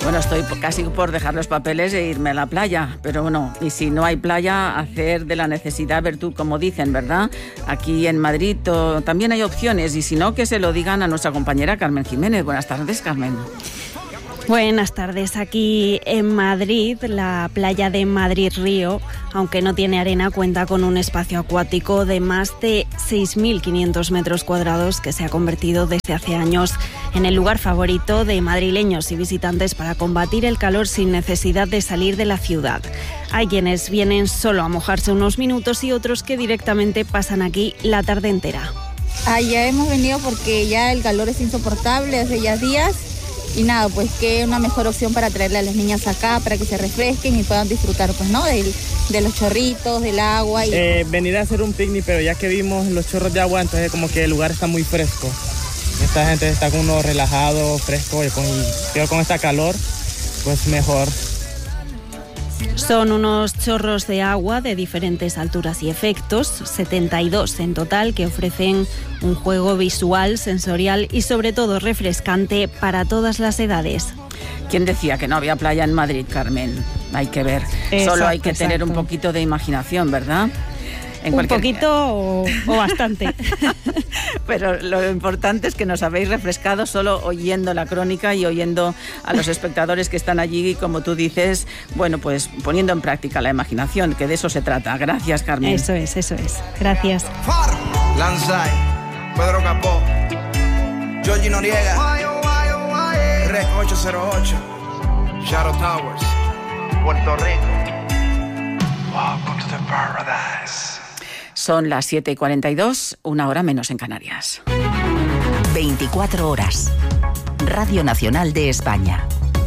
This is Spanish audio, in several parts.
Bueno, estoy casi por dejar los papeles e irme a la playa, pero bueno, y si no hay playa, hacer de la necesidad virtud, como dicen, ¿verdad? Aquí en Madrid también hay opciones, y si no, que se lo digan a nuestra compañera Carmen Jiménez. Buenas tardes, Carmen. Buenas tardes. Aquí en Madrid, la playa de Madrid Río, aunque no tiene arena, cuenta con un espacio acuático de más de 6.500 metros cuadrados que se ha convertido desde hace años en el lugar favorito de madrileños y visitantes para combatir el calor sin necesidad de salir de la ciudad. Hay quienes vienen solo a mojarse unos minutos y otros que directamente pasan aquí la tarde entera. Ya hemos venido porque ya el calor es insoportable hace ya días. Y nada, pues qué una mejor opción para traerle a las niñas acá, para que se refresquen y puedan disfrutar, pues, ¿no? De los chorritos, del agua. Venir a hacer un picnic, pero ya que vimos los chorros de agua, entonces como que el lugar está muy fresco. Esta gente está con uno relajado, fresco, y con esta calor, pues mejor. Son unos chorros de agua de diferentes alturas y efectos, 72 en total, que ofrecen un juego visual, sensorial y sobre todo refrescante para todas las edades. ¿Quién decía que no había playa en Madrid, Carmen? Hay que ver. Solo hay que tener un poquito de imaginación, ¿verdad? Un poquito o bastante. Pero lo importante es que nos habéis refrescado solo oyendo la crónica y oyendo a los espectadores que están allí y, como tú dices, bueno, pues poniendo en práctica la imaginación, que de eso se trata. Gracias, Carmen. Eso es. Gracias. Lanzai, Pedro Capó, Georgie Noriega, Rec 808, Shadow Towers, Puerto Rico. Welcome to the paradise. Son las 7:42, 1 hora menos en Canarias. 24 horas. Radio Nacional de España.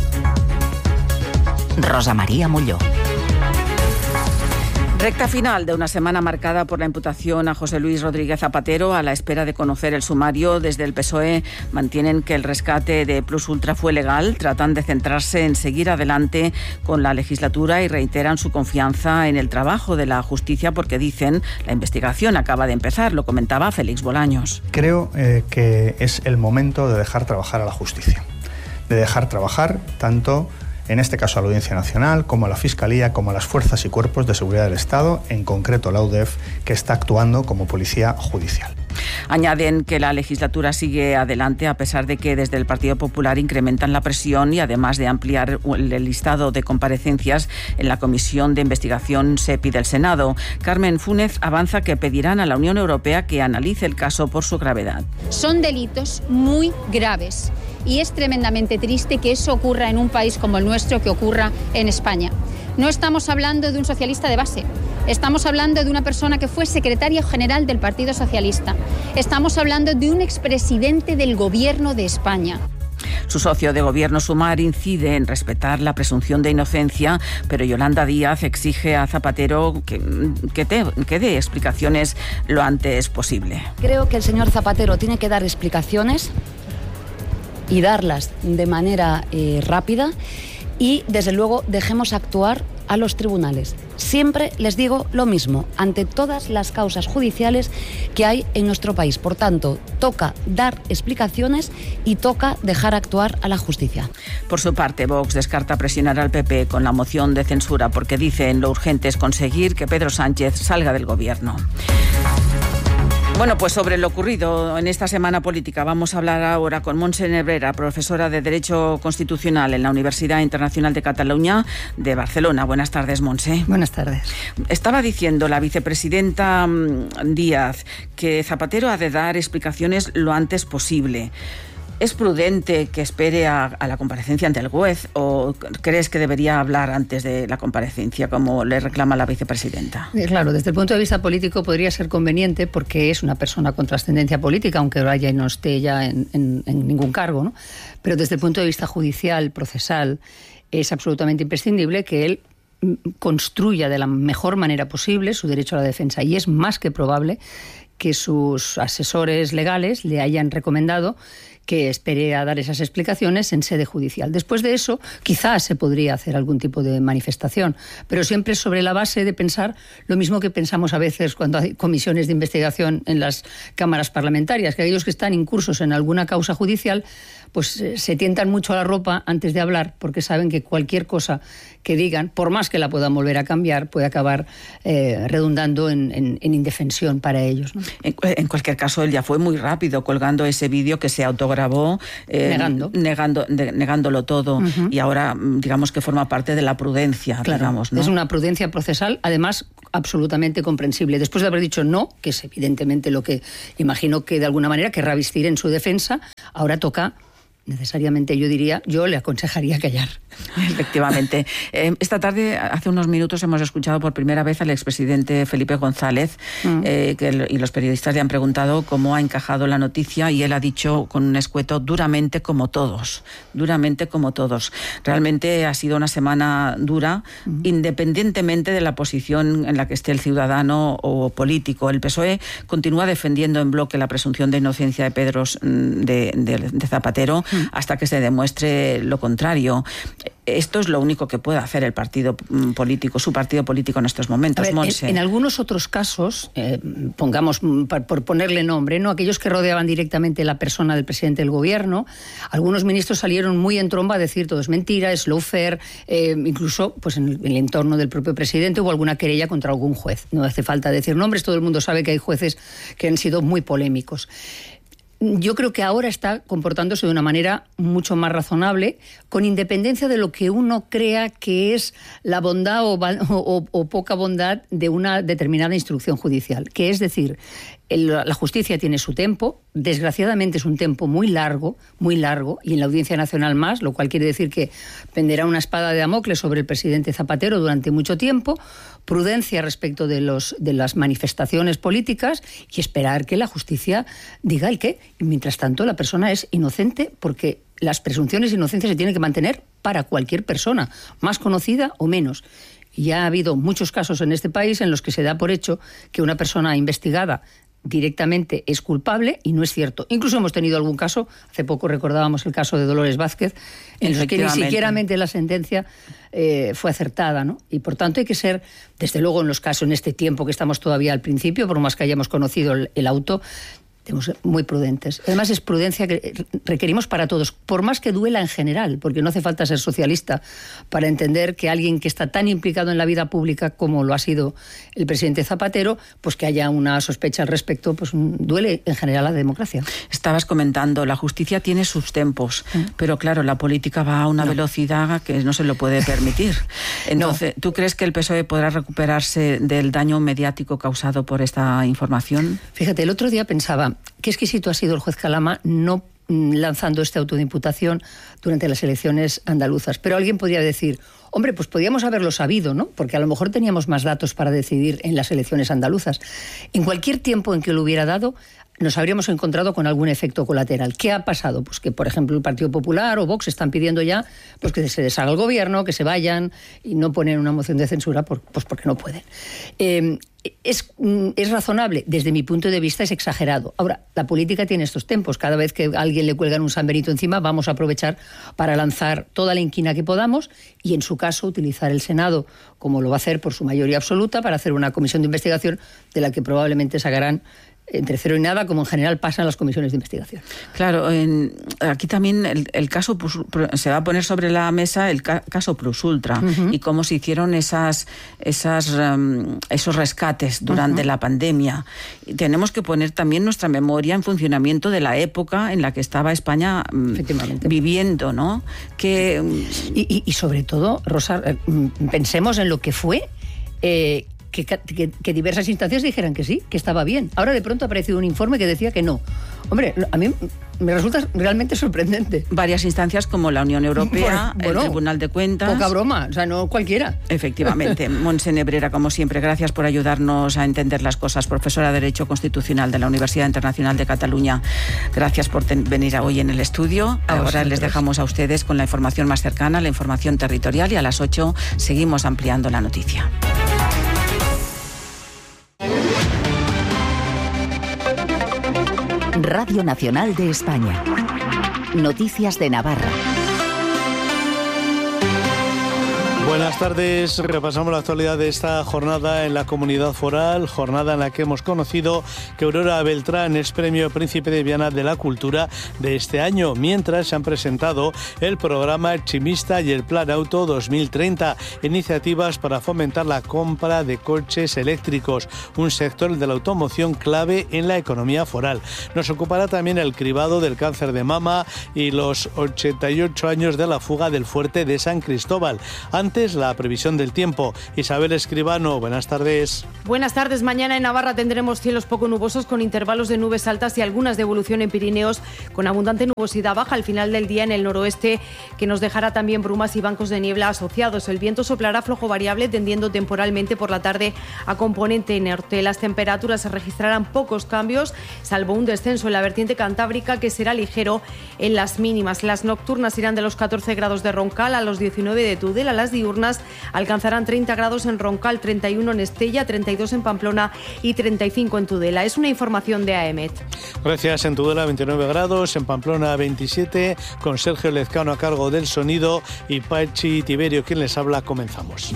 Rosa María Molló. Recta final de una semana marcada por la imputación a José Luis Rodríguez Zapatero. A la espera de conocer el sumario, desde el PSOE mantienen que el rescate de Plus Ultra fue legal, tratan de centrarse en seguir adelante con la legislatura y reiteran su confianza en el trabajo de la justicia porque dicen la investigación acaba de empezar, lo comentaba Félix Bolaños. Creo que es el momento de dejar trabajar a la justicia, de dejar trabajar tanto en este caso a la Audiencia Nacional, como a la Fiscalía, como a las fuerzas y cuerpos de seguridad del Estado, en concreto la UDEF, que está actuando como policía judicial. Añaden que la legislatura sigue adelante a pesar de que desde el Partido Popular incrementan la presión y además de ampliar el listado de comparecencias en la comisión de investigación se pide el Senado. Carmen Fúnez avanza que pedirán a la Unión Europea que analice el caso por su gravedad. Son delitos muy graves y es tremendamente triste que eso ocurra en un país como el nuestro, que ocurra en España. No estamos hablando de un socialista de base. Estamos hablando de una persona que fue secretaria general del Partido Socialista. Estamos hablando de un expresidente del Gobierno de España. Su socio de gobierno, Sumar, incide en respetar la presunción de inocencia, pero Yolanda Díaz exige a Zapatero que dé explicaciones lo antes posible. Creo que el señor Zapatero tiene que dar explicaciones y darlas de manera rápida y, desde luego, dejemos actuar a los tribunales. Siempre les digo lo mismo, ante todas las causas judiciales que hay en nuestro país. Por tanto, toca dar explicaciones y toca dejar actuar a la justicia. Por su parte, Vox descarta presionar al PP con la moción de censura porque dicen lo urgente es conseguir que Pedro Sánchez salga del gobierno. Bueno, pues sobre lo ocurrido en esta semana política vamos a hablar ahora con Montse Nebrera, profesora de Derecho Constitucional en la Universidad Internacional de Cataluña de Barcelona. Buenas tardes, Montse. Buenas tardes. Estaba diciendo la vicepresidenta Díaz que Zapatero ha de dar explicaciones lo antes posible. ¿Es prudente que espere a la comparecencia ante el juez o crees que debería hablar antes de la comparecencia, como le reclama la vicepresidenta? Claro, desde el punto de vista político podría ser conveniente porque es una persona con trascendencia política, aunque ahora no esté ya en ningún cargo, ¿no? Pero desde el punto de vista judicial, procesal, es absolutamente imprescindible que él construya de la mejor manera posible su derecho a la defensa, y es más que probable que sus asesores legales le hayan recomendado que espere a dar esas explicaciones en sede judicial. Después de eso, quizás se podría hacer algún tipo de manifestación, pero siempre sobre la base de pensar lo mismo que pensamos a veces cuando hay comisiones de investigación en las cámaras parlamentarias, que aquellos que están incursos en alguna causa judicial pues se tientan mucho a la ropa antes de hablar, porque saben que cualquier cosa que digan, por más que la puedan volver a cambiar, puede acabar redundando en indefensión para ellos, ¿no? En cualquier caso, él ya fue muy rápido colgando ese vídeo que se autograbó, negándolo todo, y ahora digamos que forma parte de la prudencia, claro, digamos, ¿no? Es una prudencia procesal, además absolutamente comprensible. Después de haber dicho no, que es evidentemente lo que imagino que de alguna manera querrá vestir en su defensa, ahora toca necesariamente, yo le aconsejaría callar. Efectivamente. Esta tarde, hace unos minutos, hemos escuchado por primera vez al expresidente Felipe González, y los periodistas le han preguntado cómo ha encajado la noticia, y él ha dicho con un escueto: duramente como todos. Realmente ha sido una semana dura, independientemente de la posición en la que esté el ciudadano o político. El PSOE continúa defendiendo en bloque la presunción de inocencia de Pedro de Zapatero, hasta que se demuestre lo contrario. Esto es lo único que puede hacer el partido político, su partido político en estos momentos. A ver, en algunos otros casos, pongamos por ponerle nombre, ¿no?, aquellos que rodeaban directamente la persona del presidente del gobierno, algunos ministros salieron muy en tromba a decir todo es mentira, es lawfare, incluso pues en el entorno del propio presidente hubo alguna querella contra algún juez. No hace falta decir nombres, todo el mundo sabe que hay jueces que han sido muy polémicos. Yo creo que ahora está comportándose de una manera mucho más razonable, con independencia de lo que uno crea que es la bondad o poca bondad de una determinada instrucción judicial. Que es decir, la justicia tiene su tiempo, desgraciadamente es un tiempo muy largo, y en la Audiencia Nacional más, lo cual quiere decir que penderá una espada de Damocles sobre el presidente Zapatero durante mucho tiempo, prudencia respecto de las manifestaciones políticas y esperar que la justicia diga el qué. Y mientras tanto, la persona es inocente, porque las presunciones de inocencia se tienen que mantener para cualquier persona, más conocida o menos. Y ya ha habido muchos casos en este país en los que se da por hecho que una persona investigada directamente es culpable, y no es cierto. Incluso hemos tenido algún caso, hace poco recordábamos el caso de Dolores Vázquez, en el que ni siquiera la sentencia fue acertada, ¿no? Y por tanto hay que ser, desde luego en los casos, en este tiempo que estamos todavía al principio, por más que hayamos conocido el auto, tenemos que ser muy prudentes. Además, es prudencia que requerimos para todos, por más que duela en general, porque no hace falta ser socialista para entender que alguien que está tan implicado en la vida pública como lo ha sido el presidente Zapatero, pues que haya una sospecha al respecto, pues duele en general a la democracia. Estabas comentando, la justicia tiene sus tempos, pero claro, la política va a una velocidad que no se lo puede permitir. Entonces, ¿tú crees que el PSOE podrá recuperarse del daño mediático causado por esta información? Fíjate, el otro día pensaba, qué exquisito ha sido el juez Calama no lanzando este auto de imputación durante las elecciones andaluzas. Pero alguien podría decir, hombre, pues podíamos haberlo sabido, ¿no? Porque a lo mejor teníamos más datos para decidir en las elecciones andaluzas. En cualquier tiempo en que lo hubiera dado, nos habríamos encontrado con algún efecto colateral. ¿Qué ha pasado? Pues que, por ejemplo, el Partido Popular o Vox están pidiendo ya pues que se deshaga el gobierno, que se vayan, y no ponen una moción de censura pues porque no pueden. Es razonable, desde mi punto de vista es exagerado. Ahora, la política tiene estos tempos. Cada vez que a alguien le cuelgan un San Benito encima, vamos a aprovechar para lanzar toda la inquina que podamos y, en su caso, utilizar el Senado, como lo va a hacer por su mayoría absoluta, para hacer una comisión de investigación de la que probablemente sacarán entre cero y nada, como en general pasa en las comisiones de investigación. Claro, aquí también el caso se va a poner sobre la mesa el caso Plus Ultra y cómo se hicieron esos rescates durante la pandemia. Y tenemos que poner también nuestra memoria en funcionamiento de la época en la que estaba España viviendo, ¿no? Y sobre todo, Rosa, pensemos en lo que fue que diversas instancias dijeran que sí, que estaba bien. Ahora de pronto ha aparecido un informe que decía que no. Hombre, a mí me resulta realmente sorprendente. Varias instancias como la Unión Europea, el Tribunal de Cuentas. Poca broma, o sea, no cualquiera. Efectivamente. Montse Nebrera, como siempre, gracias por ayudarnos a entender las cosas. Profesora de Derecho Constitucional de la Universidad Internacional de Cataluña. Gracias por venir hoy en el estudio. Ahora les dejamos a ustedes con la información más cercana, la información territorial, y a las 8 seguimos ampliando la noticia. Radio Nacional de España. Noticias de Navarra. Buenas tardes, repasamos la actualidad de esta jornada en la Comunidad Foral, jornada en la que hemos conocido que Aurora Beltrán es Premio Príncipe de Viana de la Cultura de este año, mientras se han presentado el programa Chimista y el Plan Auto 2030, iniciativas para fomentar la compra de coches eléctricos, un sector de la automoción clave en la economía foral. Nos ocupará también el cribado del cáncer de mama y los 88 años de la fuga del fuerte de San Cristóbal. Antes, la previsión del tiempo. Isabel Escribano, buenas tardes. Buenas tardes. Mañana en Navarra tendremos cielos poco nubosos con intervalos de nubes altas y algunas de evolución en Pirineos con abundante nubosidad baja al final del día en el noroeste, que nos dejará también brumas y bancos de niebla asociados. El viento soplará flojo variable, tendiendo temporalmente por la tarde a componente norte. Las temperaturas se registrarán pocos cambios, salvo un descenso en la vertiente cantábrica que será ligero en las mínimas. Las nocturnas irán de los 14 grados de Roncal a los 19 de Tudela. Las diurnas alcanzarán 30 grados en Roncal, 31 en Estella, 32 en Pamplona y 35 en Tudela. Es una información de AEMET. Gracias. En Tudela 29 grados, en Pamplona 27, con Sergio Lezcano a cargo del sonido y Pachi Tiberio quien les habla. Comenzamos.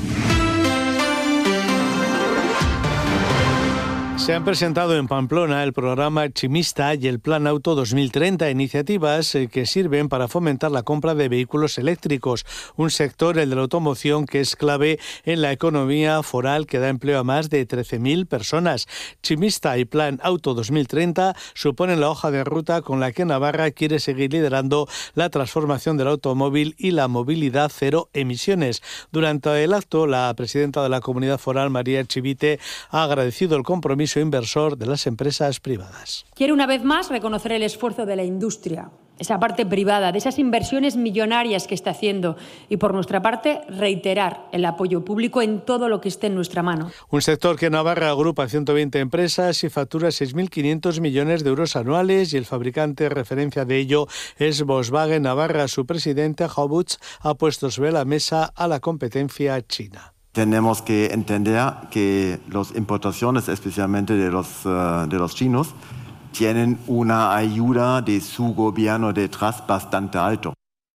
Se han presentado en Pamplona el programa Chimista y el Plan Auto 2030, iniciativas que sirven para fomentar la compra de vehículos eléctricos, un sector, el de la automoción, que es clave en la economía foral, que da empleo a más de 13.000 personas. Chimista y Plan Auto 2030 suponen la hoja de ruta con la que Navarra quiere seguir liderando la transformación del automóvil y la movilidad cero emisiones. Durante el acto, la presidenta de la Comunidad Foral, María Chivite, ha agradecido el compromiso inversor de las empresas privadas. Quiero una vez más reconocer el esfuerzo de la industria, esa parte privada, de esas inversiones millonarias que está haciendo y por nuestra parte reiterar el apoyo público en todo lo que esté en nuestra mano. Un sector que en Navarra agrupa 120 empresas y factura 6.500 millones de euros anuales y el fabricante referencia de ello es Volkswagen Navarra. Su presidente, Haubutz, ha puesto sobre la mesa a la competencia china. Tenemos que entender que las importaciones, especialmente de los chinos, tienen una ayuda de su gobierno detrás bastante alto.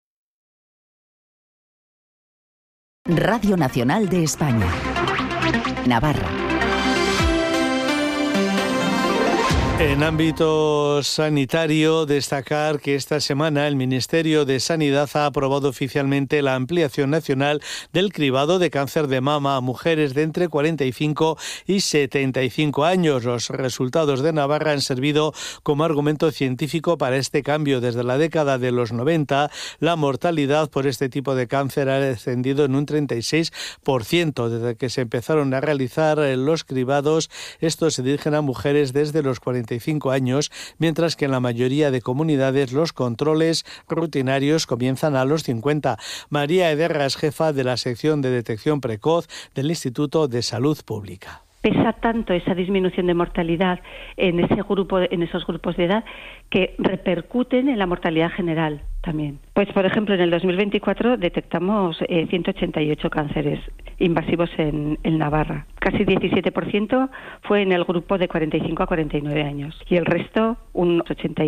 Radio Nacional de España. Navarra. En ámbito sanitario, destacar que esta semana el Ministerio de Sanidad ha aprobado oficialmente la ampliación nacional del cribado de cáncer de mama a mujeres de entre 45 y 75 años. Los resultados de Navarra han servido como argumento científico para este cambio. Desde la década de los 90, la mortalidad por este tipo de cáncer ha descendido en un 36%. Desde que se empezaron a realizar los cribados, estos se dirigen a mujeres desde los 45 años, mientras que en la mayoría de comunidades los controles rutinarios comienzan a los 50. María Ederra es jefa de la sección de detección precoz del Instituto de Salud Pública. Pesa tanto esa disminución de mortalidad en esos grupos de edad que repercuten en la mortalidad general también. Pues, por ejemplo, en el 2024 detectamos 188 cánceres invasivos en Navarra. Casi 17% fue en el grupo de 45 a 49 años y el resto, un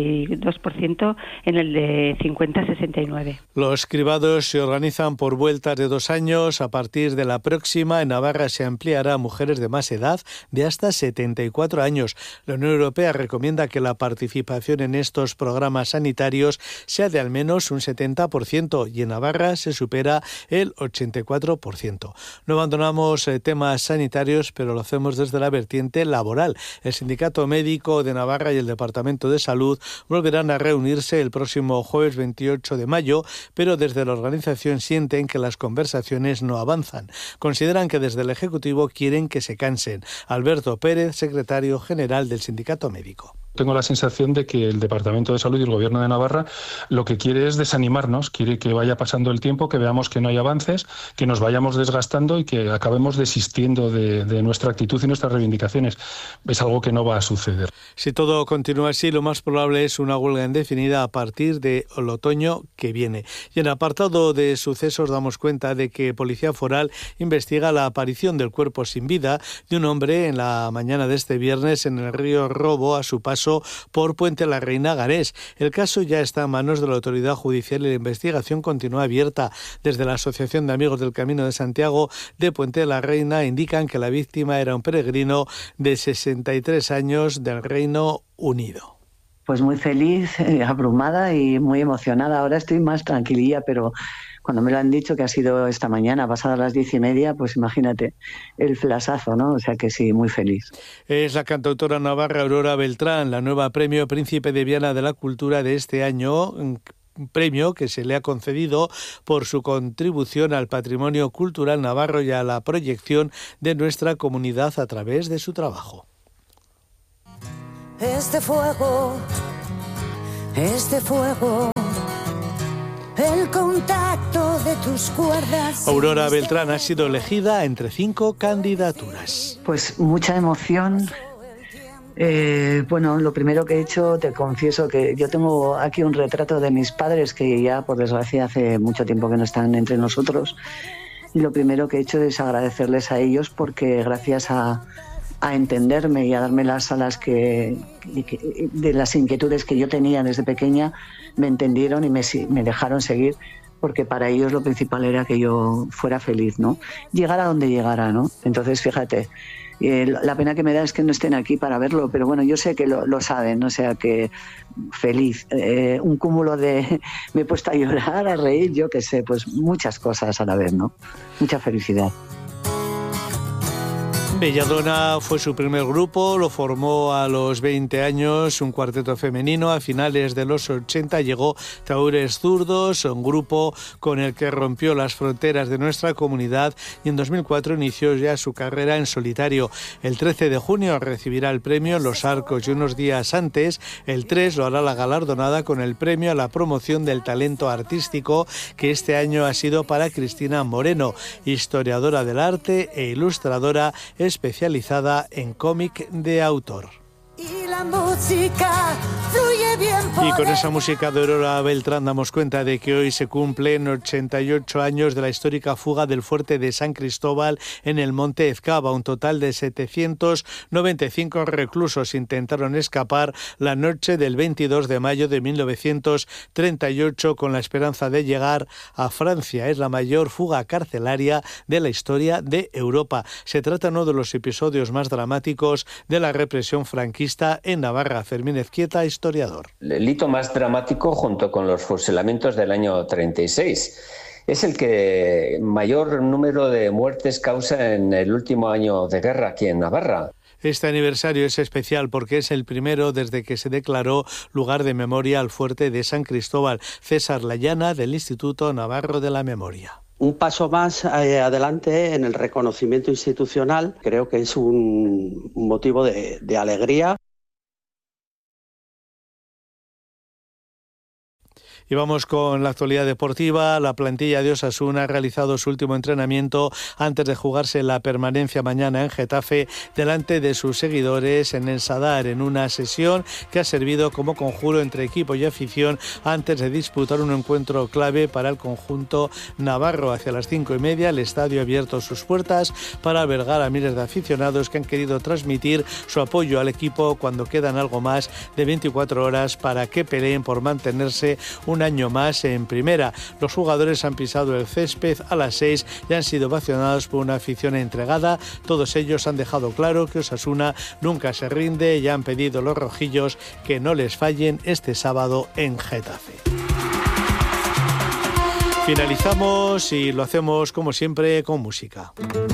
82% en el de 50 a 69. Los cribados se organizan por vueltas de 2 años. A partir de la próxima, en Navarra se ampliará a mujeres de más edad, de hasta 74 años. La Unión Europea recomienda que la participación en estos programas sanitarios sea de al menos un 70% y en Navarra se supera el 84%. No abandonamos temas sanitarios, pero lo hacemos desde la vertiente laboral. El Sindicato Médico de Navarra y el Departamento de Salud volverán a reunirse el próximo jueves 28 de mayo, pero desde la organización sienten que las conversaciones no avanzan. Consideran que desde el Ejecutivo quieren que se cansen. Alberto Pérez, secretario general del Sindicato Médico. Tengo la sensación de que el Departamento de Salud y el Gobierno de Navarra lo que quiere es desanimarnos, quiere que vaya pasando el tiempo, que veamos que no hay avances, que nos vayamos desgastando y que acabemos desistiendo de nuestra actitud y nuestras reivindicaciones. Es algo que no va a suceder. Si todo continúa así, lo más probable es una huelga indefinida a partir del otoño que viene. Y en el apartado de sucesos damos cuenta de que Policía Foral investiga la aparición del cuerpo sin vida de un hombre en la mañana de este viernes en el río Robo a su paso paso por Puente la Reina Garés. El caso ya está en manos de la autoridad judicial y la investigación continúa abierta. Desde la Asociación de Amigos del Camino de Santiago de Puente la Reina indican que la víctima era un peregrino de 63 años del Reino Unido. Pues muy feliz, abrumada y muy emocionada. Ahora estoy más tranquililla, pero cuando me lo han dicho que ha sido esta mañana, pasadas las 10:30, pues imagínate el flashazo, ¿no? O sea que sí, muy feliz. Es la cantautora navarra Aurora Beltrán, la nueva Premio Príncipe de Viana de la Cultura de este año, un premio que se le ha concedido por su contribución al patrimonio cultural navarro y a la proyección de nuestra comunidad a través de su trabajo. Este fuego, el contacto de tus cuerdas. Aurora Beltrán ha sido elegida entre 5 candidaturas. Pues mucha emoción. Bueno, lo primero que he hecho, te confieso que yo tengo aquí un retrato de mis padres que ya, por desgracia, hace mucho tiempo que no están entre nosotros. Y lo primero que he hecho es agradecerles a ellos porque gracias a entenderme y a darme las alas de las inquietudes que yo tenía desde pequeña, me entendieron y me dejaron seguir, porque para ellos lo principal era que yo fuera feliz, ¿no? Llegar a donde llegara, ¿no? Entonces, fíjate, la pena que me da es que no estén aquí para verlo, pero bueno, yo sé que lo saben, o sea que feliz. Un cúmulo de... me he puesto a llorar, a reír, yo qué sé, pues muchas cosas a la vez, ¿no? Mucha felicidad. Belladona fue su primer grupo, lo formó a los 20 años, un cuarteto femenino. A finales de los 80 llegó Tahúres Zurdos, un grupo con el que rompió las fronteras de nuestra comunidad, y en 2004 inició ya su carrera en solitario. El 13 de junio recibirá el premio Los Arcos y unos días antes, el 3, lo hará la galardonada con el premio a la promoción del talento artístico, que este año ha sido para Cristina Moreno, historiadora del arte e ilustradora especializada en cómic de autor. Y la música fluye bien por Y con esa música de Aurora Beltrán damos cuenta de que hoy se cumplen 88 años de la histórica fuga del fuerte de San Cristóbal en el Monte Ezcaba. Un total de 795 reclusos intentaron escapar la noche del 22 de mayo de 1938 con la esperanza de llegar a Francia. Es la mayor fuga carcelaria de la historia de Europa. Se trata de uno de los episodios más dramáticos de la represión franquista en Navarra. Fermín Ezquieta, historiador. El hito más dramático, junto con los fusilamientos del año 36, es el que mayor número de muertes causa en el último año de guerra aquí en Navarra. Este aniversario es especial porque es el primero desde que se declaró lugar de memoria al fuerte de San Cristóbal. César Layana, del Instituto Navarro de la Memoria. Un paso más adelante en el reconocimiento institucional, creo que es un motivo de alegría. Y vamos con la actualidad deportiva. La plantilla de Osasuna ha realizado su último entrenamiento antes de jugarse la permanencia mañana en Getafe delante de sus seguidores en el Sadar, en una sesión que ha servido como conjuro entre equipo y afición antes de disputar un encuentro clave para el conjunto navarro. Hacia las 5:30 el estadio ha abierto sus puertas para albergar a miles de aficionados que han querido transmitir su apoyo al equipo cuando quedan algo más de 24 horas para que peleen por mantenerse un año más en primera. Los jugadores han pisado el césped a las 6 y han sido ovacionados por una afición entregada. Todos ellos han dejado claro que Osasuna nunca se rinde y han pedido a los rojillos que no les fallen este sábado en Getafe. Finalizamos y lo hacemos como siempre con música.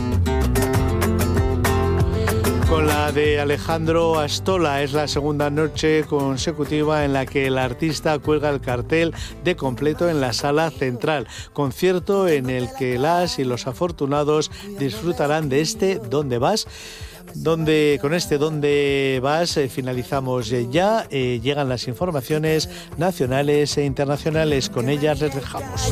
Con la de Alejandro Astola. Es la segunda noche consecutiva en la que el artista cuelga el cartel de completo en la sala central. Concierto en el que las y los afortunados disfrutarán de este ¿Dónde vas? Con este ¿Dónde vas? Finalizamos ya. Llegan las informaciones nacionales e internacionales. Con ellas les dejamos.